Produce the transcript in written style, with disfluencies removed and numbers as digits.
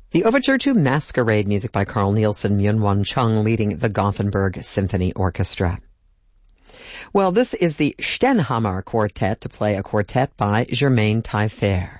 The Overture to Masquerade, music by Carl Nielsen, Myung-Whun Chung leading the Gothenburg Symphony Orchestra. Well, this is the Stenhammar Quartet to play a quartet by Germaine Taillefer.